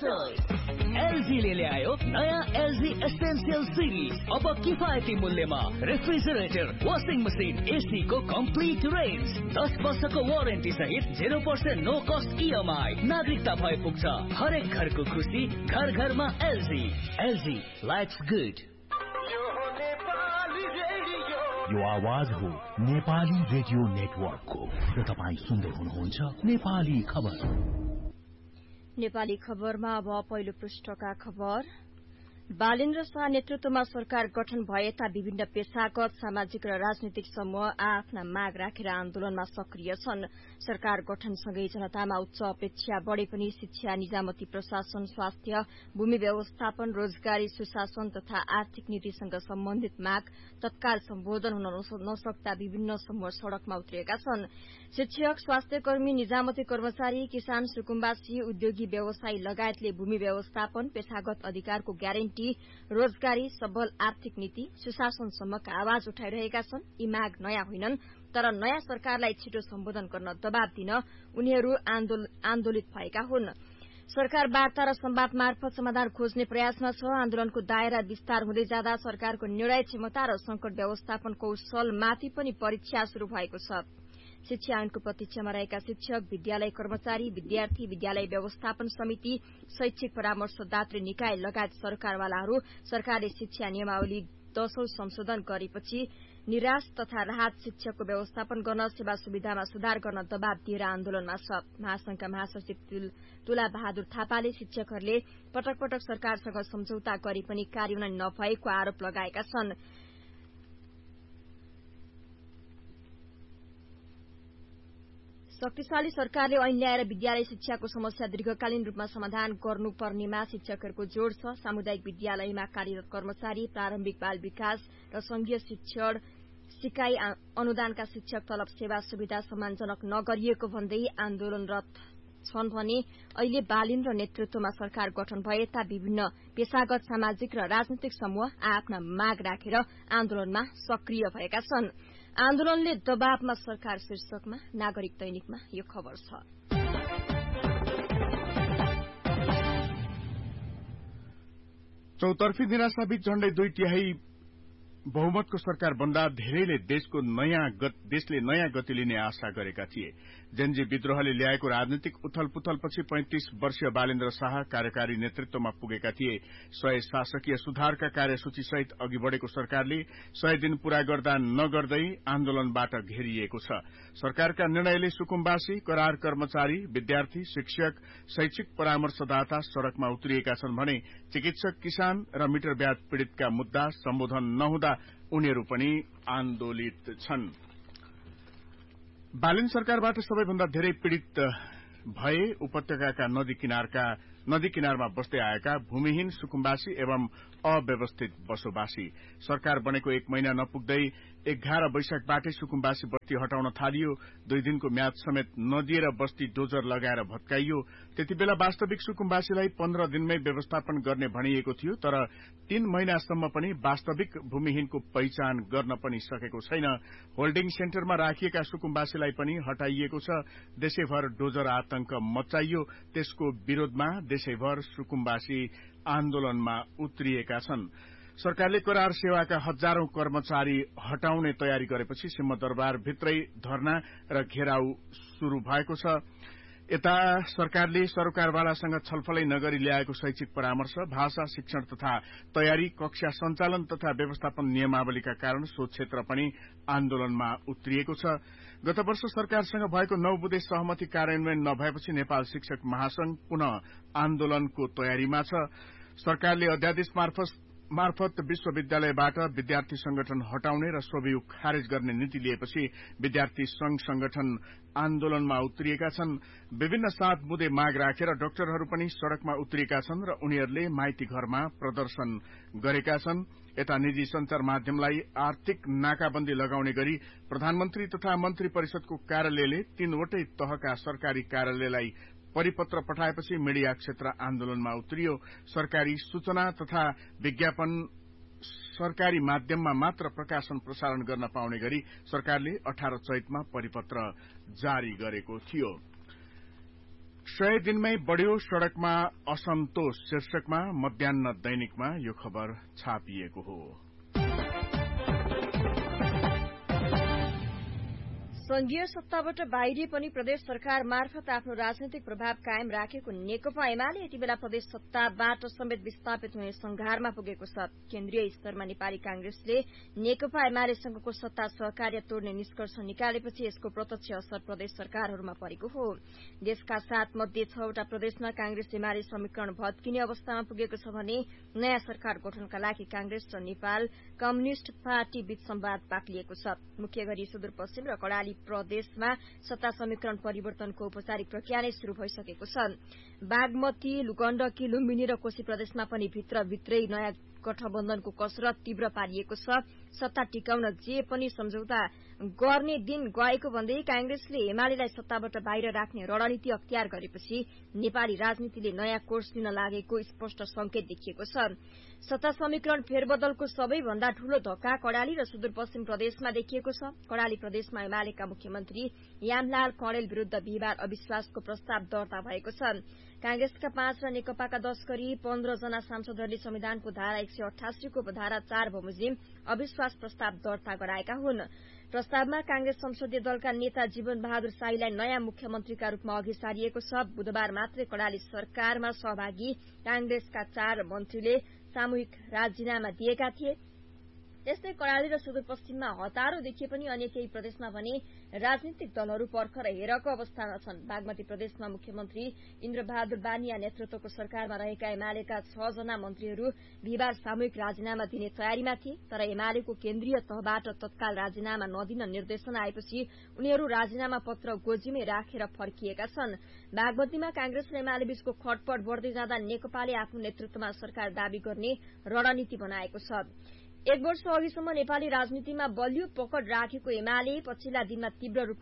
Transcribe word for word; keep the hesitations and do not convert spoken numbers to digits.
LG ले ल्यायो नयाँ एलजी एसेन्शियल सिरिज। अब किफायती मूल्यमा रेफ्रिजरेटर, वाशिङ मसिन, एसी को कम्प्लिट रेन्ज, दस वर्षको वारेन्टी सहित zero percent no cost EMI. नागरिकता भए पुग्छ हरेक घरको खुसी, घर घरमा एलजी। LG lives good. यो आवाज हो नेपाली रेडियो नेटवर्कको र तपाईँ सुन्दै हुनुहुन्छ नेपाली खबर। नेपाली खबरमा अब पहिलो पृष्ठका खबर। बालेन्द्र शाह नेतृत्वमा सरकार गठन भएता विभिन्न पेशागत, सामाजिक र राजनीतिक समूह आफ्ना माग राखेर आन्दोलनमा सक्रिय छन्। सरकार गठनसँगै जनतामा उच्च अपेक्षा बढे पनि शिक्षा, निजामती प्रशासन, स्वास्थ्य, भूमि व्यवस्थापन, रोजगारी, सुशासन तथा आर्थिक नीतिसँग सम्बन्धित माग तत्काल सम्बोधन हुन नसक्दा विभिन्न समूह सड़कमा उत्रिएका छन्। शिक्षक, स्वास्थ्यकर्मी, निजामती कर्मचारी, किसान, सुकुम्बासी, उद्योगी, व्यवसायी लगायतले भूमि व्यवस्थापन, पेशागत अधिकारको ग्यारेन्टी, रोजगारी, सबल आर्थिक नीति, सुशासनसम्मका आवाज उठाइरहेका छन्। यी माग नयाँ होइनन्, तर नयाँ सरकारलाई छिटो सम्बोधन गर्न दबाव दिन उनीहरू आन्दोलित भएका हुन्। सरकार वार्ता र संवाद मार्फत समाधान खोज्ने प्रयासमा छ। आन्दोलनको दायरा विस्तार हुँदै जाँदा सरकारको निर्णय क्षमता र संकट व्यवस्थापन कौशलमाथि पनि परीक्षा शुरू भएको छ। शिक्षा ऐनको प्रतीक्षामा रहेका शिक्षक, विद्यालय कर्मचारी, विद्यार्थी, विद्यालय व्यवस्थापन समिति, शैक्षिक परामर्शदात्री निकाय लगायत सरकारवालाहरू सरकारले शिक्षा नियमावली दशौं संशोधन गरेपछि निराश तथा राहत शिक्षकको व्यवस्थापन गर्न, सेवा सुविधामा सुधार गर्न दबाव दिएर आन्दोलनमा छ। महासंघका महासचिव तुला बहादुर थापाले शिक्षकहरूले पटक पटक सरकारसँग सम्झौता गरे पनि कार्यान्वयन नभएको आरोप लगाएका छन्। शक्तिशाली सरकारले ऐन ल्याएर विद्यालय शिक्षाको समस्या दीर्घकालीन रूपमा समाधान गर्नुपर्नेमा शिक्षकहरूको जोड़ छ। सामुदायिक विद्यालयमा कार्यरत कर्मचारी, प्रारम्भिक बाल विकास र संघीय शिक्षण सिकाई अनुदानका शिक्षक तलब सेवा सुविधा सम्मानजनक नगरिएको भन्दै आन्दोलनरत छन् भने अहिले बालेन्द्र नेतृत्वमा सरकार गठन भएता विभिन्न पेशागत, सामाजिक र राजनीतिक समूह आफ्ना माग राखेर आन्दोलनमा सक्रिय भएका छन्। आन्दोलनले दबावमा सरकार शीर्षकमा नागरिक दैनिकमा यो खबर छ। चौतर्फी निराशाबीच झण्डै दुई तिहाई बहुमतको सरकार बन्दा धेरैले देशको नयाँ देशले नयाँ गति लिने आशा गरेका थिए। जेनजी विद्रोहले ल्याएको राजनीतिक उथलपुथलपछि पैंतिस वर्षीय बालेन्द्र शाह कार्यकारी नेतृत्वमा पुगेका थिए। सय शासकीय सुधारका कार्यसूची सहित अघि बढ़ेको सरकारले सय दिन पूरा गर्दा नगर्दै आन्दोलनबाट घेरिएको छ। सरकारका निर्णयले सुकुम्बासी, करार कर्मचारी, विद्यार्थी, शिक्षक, शैक्षिक परामर्शदाता सड़कमा उत्रिएका छन् भने चिकित्सक, किसान र मिटर ब्याज पीड़ितका मुद्दा सम्बोधन नहुँदा उनीहरू पनि आन्दोलित छन्। बालेन्द्र सरकारबाट सबैभन्दा धेरै पीड़ित भए उपत्यकाका नदी किनारका नदी किनारमा बस्दै आएका भूमिहीन सुकुम्बासी एवं अव्यवस्थित बसोबासी। सरकार बनेको एक महिना नपुग्दै एघार वैशाखबाटै सुकुम्बासी बस्ती हटाउन थालियो। दुई दिनको म्याद समेत नदिएर बस्ती डोजर लगाएर भत्काइयो। त्यतिबेला वास्तविक सुकुम्बासीलाई पन्ध्र दिनमै व्यवस्थापन गर्ने भनिएको थियो, तर तीन महिनासम्म पनि वास्तविक भूमिहीनको पहिचान गर्न पनि सकेको छैन। होल्डिङ सेन्टरमा राखिएका सुकुम्बासीलाई पनि हटाइएको छ। देशैभर डोजर आतंक मच्चाइयो। त्यसको विरोधमा देशैभर सुकुम्बासी आन्दोलनमा उत्रिएका छन्। सरकारले करार सेवाका हजारौं कर्मचारी हटाउने तयारी गरेपछि सिंहदरबार भित्रै धरना र घेराउ शुरू भएको छ। यता सरकारले सरकारवालासँग छलफलै नगरी ल्याएको शैक्षिक परामर्श, भाषा शिक्षण तथा तयारी, कक्षा सञ्चालन तथा व्यवस्थापन नियमावलीका कारण सो क्षेत्र पनि आन्दोलनमा उत्रिएको छ। गत वर्ष सरकारसँग भएको नौ बुँदे सहमति कार्यान्वयन नभएपछि नेपाल शिक्षक महासंघ पुनः आन्दोलनको तयारीमा छ। सरकारले अध्यादेश मार्फत मार्फत विश्वविद्यालयबाट विद्यार्थी संगठन हटाउने र स्ववियोग खारेज गर्ने नीति लिएपछि विद्यार्थी संघ संगठन आन्दोलनमा उत्रिएका छन्। विभिन्न सात बुँदे माग राखेर डाक्टरहरू पनि सड़कमा उत्रिएका छन् र उनीहरूले माइती घरमा प्रदर्शन गरेका छन्। यता निजी संचार माध्यमलाई आर्थिक नाकाबन्दी लगाउने गरी प्रधानमन्त्री तथा मन्त्री परिषदको कार्यालयले तीनवटै तहका सरकारी कार्यालयलाई परिपत्र पठाएपछि मीडिया क्षेत्र आन्दोलनमा उत्रियो। सरकारी सूचना तथा विज्ञापन सरकारी माध्यममा मात्र प्रकाशन प्रसारण गर्न पाउने गरी सरकारले अठार चैतमा परिपत्र जारी गरेको थियो। सय दिनमै बढ्यो सड़कमा असन्तोष शीर्षकमा मध्याह्न दैनिकमा यो खबर छापिएको हो। संघीय सत्ताबाट बाहिरी पनि प्रदेश सरकार मार्फत आफ्नो राजनैतिक प्रभाव कायम राखेको नेकपा एमाले यति बेला प्रदेश सत्ताबाट समेत विस्थापित हुने संघारमा पुगेको छ। केन्द्रीय स्तरमा नेपाली कांग्रेसले नेकपा एमालेसँगको सत्ता सहकार्य तोड्ने निष्कर्ष निकालेपछि यसको प्रत्यक्ष असर प्रदेश सरकारहरूमा परेको हो। देशका सात मध्ये छवटा प्रदेशमा कांग्रेस एमाले समीकरण भत्किने अवस्थामा पुगेको छ भने नयाँ सरकार गठनका लागि कांग्रेस र नेपाल कम्युनिष्ट पार्टी बीच संवाद बाक्लिएको छ। मुख्य गरी सुदूरपश्चिम र कर्णाली प्रदेशमा सत्ता समीकरण परिवर्तनको औपचारिक प्रक्रिया नै शुरू भइसकेको छ। बागमती, लुगण्डकी, लुम्बिनी र कोशी प्रदेशमा पनि भित्रभित्रै नयाँ गठबन्धनको कसरत तीव्र पारिएको छ। सत्ता टिकाउन जे पनि सम्झौता गर्ने दिन गएको भन्दै कांग्रेसले एमालेलाई सत्ताबाट बाहिर राख्ने रणनीति अख्तियार गरेपछि नेपाली राजनीतिले नयाँ कोर्स लिन लागेको स्पष्ट संकेत देखिएको छ। सत्ता समीकरण फेरबदलको सबैभन्दा ठूलो धक्का कर्णाली र सुदूरपश्चिम प्रदेशमा देखिएको छ। कर्णाली प्रदेशमा एमालेका मुख्यमन्त्री यामलाल कणेल विरूद्ध बिहिबार अविश्वासको प्रस्ताव दर्ता भएको छ। कांग्रेसका पाँच र नेकपाका दश गरी पन्ध्र जना सांसदहरूले संविधानको धारा एक सय अठासी को उपधारा चार बमोजिम अविश्वास प्रस्ताव दर्ता गराएका हुन्। प्रस्तावमा कांग्रेस संसदीय दलका नेता जीवन बहादुर शाहीलाई नयाँ मुख्यमन्त्रीका रूपमा अघि सारिएको छ। बुधबार मात्रै कर्णाली सरकारमा सहभागी कांग्रेसका चार मन्त्रीले सामूहिक राजीनामा दिएका थिए। त्यस्तै कर्णाली र सुदूरपश्चिममा हतारो देखिए पनि अन्य केही प्रदेशमा भने राजनीतिक दलहरू पर्खर हेरको अवस्थामा छन्। बागमती प्रदेशमा मुख्यमन्त्री इन्द्रबहादुर बानिया नेतृत्वको सरकारमा रहेका एमालेका छ जना मन्त्रीहरू बिहिबार सामूहिक राजीनामा दिने तयारीमा थिए। तर एमालेको केन्द्रीय तहबाट तत्काल राजीनामा नदिन निर्देशन आएपछि उनीहरू राजीनामा पत्र गोजीमै राखेर फर्किएका छन्। बागमतीमा कांग्रेस र एमाले बीचको खटपट बढ़दै जाँदा नेकपाले आफ्नो नेतृत्वमा सरकार दावी गर्ने रणनीति बनाएको छ। एक वर्ष अघिसम्म नेपाली राजनीतिमा बलियो पकड राखेको एमाले पछिल्ला दिनमा तीव्र रूप